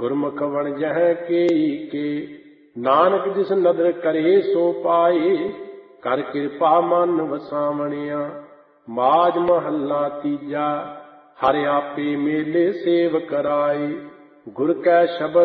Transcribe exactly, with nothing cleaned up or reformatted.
ਗੁਰਮੁਖ ਵਣਜਹਿ ਕੇਈ ਕੇ। ਨਾਨਕ ਜਿਸ ਨਦਰ ਕਰੇ ਸੋ ਪਾਏ, ਕਰ ਕਿਰਪਾ ਮਨ ਵਸਾਵਣਿਆ। ਮਾਝ ਮਹੱਲਾ ਤੀਜਾ। ਹਰਿ ਆਪੇ ਮੇਲੇ ਸੇਵ ਕਰਾਏ, ਗੁਰ ਕੈ ਸ਼ਬਦ